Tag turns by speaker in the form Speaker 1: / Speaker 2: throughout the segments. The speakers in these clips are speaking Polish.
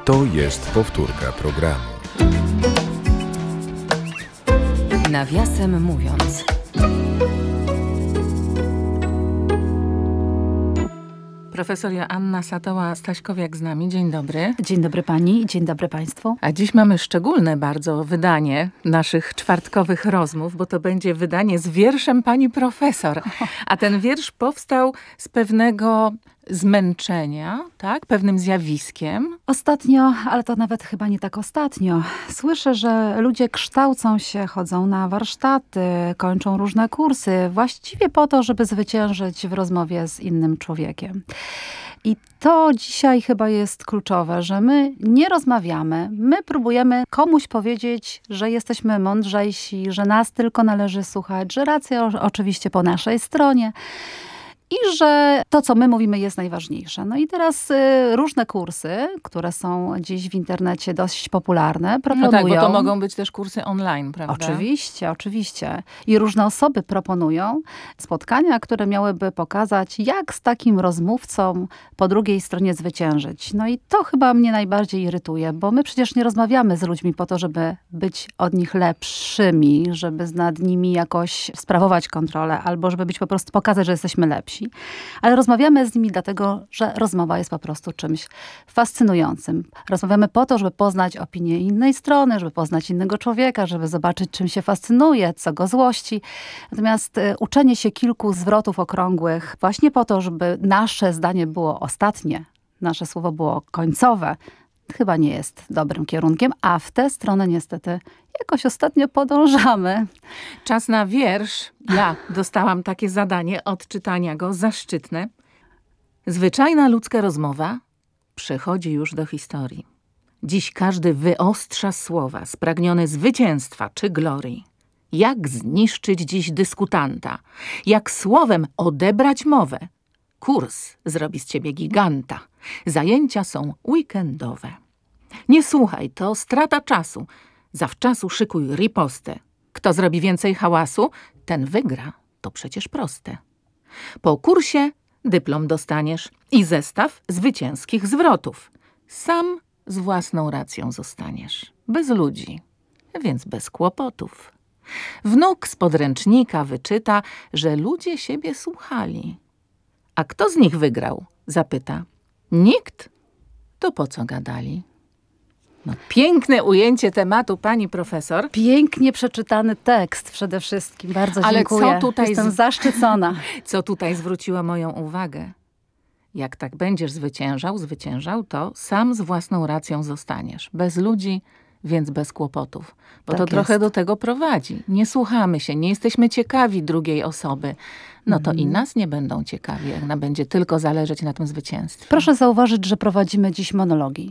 Speaker 1: To jest powtórka programu.
Speaker 2: Nawiasem mówiąc. Profesor Joanna Satoła-Staśkowiak z nami. Dzień dobry.
Speaker 3: Dzień dobry pani i dzień dobry państwu.
Speaker 2: A dziś mamy szczególne bardzo wydanie naszych czwartkowych rozmów, bo to będzie wydanie z wierszem pani profesor. A ten wiersz powstał z pewnego zmęczenia, tak? Pewnym zjawiskiem.
Speaker 3: Ostatnio, ale to nawet chyba nie tak ostatnio, słyszę, że ludzie kształcą się, chodzą na warsztaty, kończą różne kursy, właściwie po to, żeby zwyciężyć w rozmowie z innym człowiekiem. I to dzisiaj chyba jest kluczowe, że my nie rozmawiamy, my próbujemy komuś powiedzieć, że jesteśmy mądrzejsi, że nas tylko należy słuchać, że racja oczywiście po naszej stronie. I że to, co my mówimy, jest najważniejsze. No i teraz różne kursy, które są dziś w internecie dość popularne, proponują...
Speaker 2: No tak, bo to mogą być też kursy online, prawda?
Speaker 3: Oczywiście, oczywiście. I różne osoby proponują spotkania, które miałyby pokazać, jak z takim rozmówcą po drugiej stronie zwyciężyć. No i to chyba mnie najbardziej irytuje, bo my przecież nie rozmawiamy z ludźmi po to, żeby być od nich lepszymi, żeby nad nimi jakoś sprawować kontrolę, albo żeby być po prostu pokazać, że jesteśmy lepsi. Ale rozmawiamy z nimi dlatego, że rozmowa jest po prostu czymś fascynującym. Rozmawiamy po to, żeby poznać opinię innej strony, żeby poznać innego człowieka, żeby zobaczyć, czym się fascynuje, co go złości. Natomiast uczenie się kilku zwrotów okrągłych właśnie po to, żeby nasze zdanie było ostatnie, nasze słowo było końcowe, chyba nie jest dobrym kierunkiem, a w tę stronę niestety jakoś ostatnio podążamy.
Speaker 2: Czas na wiersz. Ja dostałam takie zadanie odczytania go, zaszczytne. Zwyczajna ludzka rozmowa przechodzi już do historii. Dziś każdy wyostrza słowa, spragniony zwycięstwa czy glorii. Jak zniszczyć dziś dyskutanta? Jak słowem odebrać mowę? Kurs zrobi z ciebie giganta. Zajęcia są weekendowe. Nie słuchaj, to strata czasu. Zawczasu szykuj ripostę. Kto zrobi więcej hałasu, ten wygra. To przecież proste. Po kursie dyplom dostaniesz i zestaw zwycięskich zwrotów. Sam z własną racją zostaniesz. Bez ludzi, więc bez kłopotów. Wnuk z podręcznika wyczyta, że ludzie siebie słuchali. A kto z nich wygrał? Zapyta. Nikt? To po co gadali? No, piękne ujęcie tematu, pani profesor.
Speaker 3: Pięknie przeczytany tekst przede wszystkim. Bardzo
Speaker 2: ale
Speaker 3: dziękuję.
Speaker 2: Co tutaj
Speaker 3: Jestem zaszczycona.
Speaker 2: Co tutaj zwróciło moją uwagę? Jak tak będziesz zwyciężał, to sam z własną racją zostaniesz. Bez ludzi, więc bez kłopotów. Bo
Speaker 3: tak
Speaker 2: to trochę
Speaker 3: jest.
Speaker 2: do tego prowadzi. Nie słuchamy się, nie jesteśmy ciekawi drugiej osoby. No to i nas nie będą ciekawi, jak nam będzie tylko zależeć na tym zwycięstwie.
Speaker 3: Proszę zauważyć, że prowadzimy dziś monologi.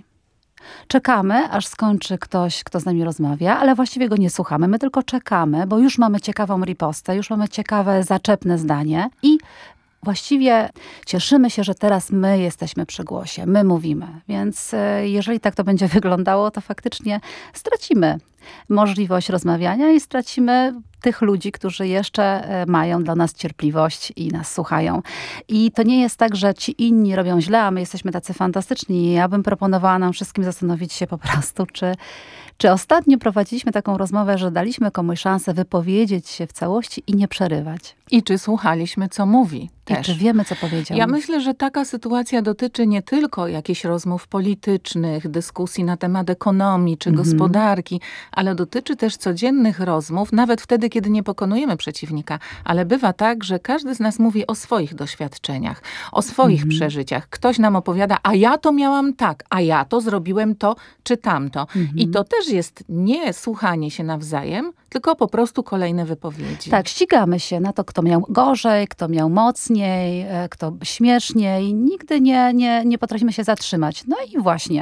Speaker 3: Czekamy, aż skończy ktoś, kto z nami rozmawia, ale właściwie go nie słuchamy. My tylko czekamy, bo już mamy ciekawą ripostę, już mamy ciekawe, zaczepne zdanie i właściwie cieszymy się, że teraz my jesteśmy przy głosie, my mówimy. Więc jeżeli tak to będzie wyglądało, to faktycznie stracimy możliwość rozmawiania i stracimy tych ludzi, którzy jeszcze mają dla nas cierpliwość i nas słuchają. I to nie jest tak, że ci inni robią źle, a my jesteśmy tacy fantastyczni. Ja bym proponowała nam wszystkim zastanowić się po prostu, czy ostatnio prowadziliśmy taką rozmowę, że daliśmy komuś szansę wypowiedzieć się w całości i nie przerywać.
Speaker 2: I czy słuchaliśmy, co mówi też.
Speaker 3: I czy wiemy, co powiedział.
Speaker 2: Ja myślę, że taka sytuacja dotyczy nie tylko jakichś rozmów politycznych, dyskusji na temat ekonomii czy gospodarki, ale dotyczy też codziennych rozmów, nawet wtedy, kiedy nie pokonujemy przeciwnika. Ale bywa tak, że każdy z nas mówi o swoich doświadczeniach, o swoich przeżyciach. Ktoś nam opowiada, a ja to miałam tak, a ja to zrobiłem to czy tamto. I to też jest nie słuchanie się nawzajem, tylko po prostu kolejne wypowiedzi.
Speaker 3: Tak, ścigamy się na to, kto miał gorzej, kto miał mocniej, kto śmieszniej. Nigdy nie potrafimy się zatrzymać. No i właśnie,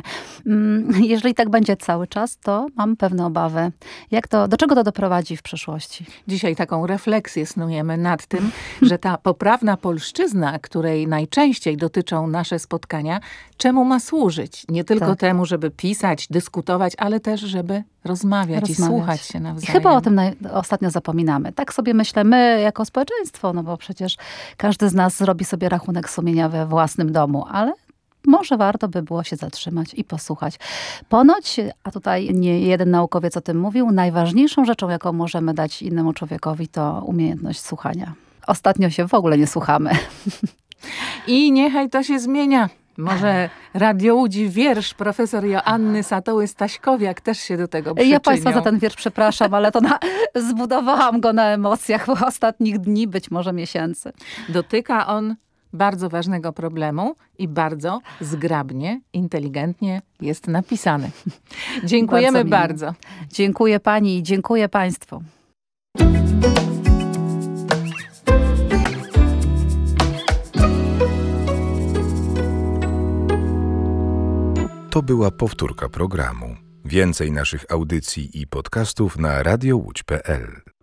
Speaker 3: jeżeli tak będzie cały czas, to mam pewne obawy. Do czego to doprowadzi w przyszłości?
Speaker 2: Dzisiaj taką refleksję snujemy nad tym, że ta poprawna polszczyzna, której najczęściej dotyczą nasze spotkania, czemu ma służyć? Nie tylko temu, żeby pisać, dyskutować, ale też, żeby rozmawiać i słuchać się nawzajem.
Speaker 3: I chyba o tym ostatnio zapominamy. Tak sobie myślę my jako społeczeństwo, no bo przecież każdy z nas robi sobie rachunek sumienia we własnym domu, ale może warto by było się zatrzymać i posłuchać. Ponoć, a tutaj nie jeden naukowiec o tym mówił, najważniejszą rzeczą, jaką możemy dać innemu człowiekowi, to umiejętność słuchania. Ostatnio się w ogóle nie słuchamy.
Speaker 2: I niechaj to się zmienia. Może Radio Łódź wiersz profesor Joanny Satoły-Staśkowiak też się do tego przyczynią.
Speaker 3: Ja Państwa za ten wiersz przepraszam, ale to zbudowałam go na emocjach ostatnich dni, być może miesięcy.
Speaker 2: Dotyka on bardzo ważnego problemu i bardzo zgrabnie, inteligentnie jest napisany. Dziękujemy bardzo.
Speaker 3: Dziękuję Pani i dziękuję Państwu.
Speaker 1: To była powtórka programu. Więcej naszych audycji i podcastów na radiowłódź.pl.